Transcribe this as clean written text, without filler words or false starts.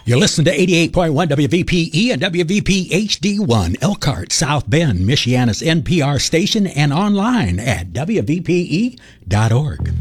You're listening to 88.1 WVPE and WVP HD1, Elkhart, South Bend, Michiana's NPR station, and online at WVPE.org.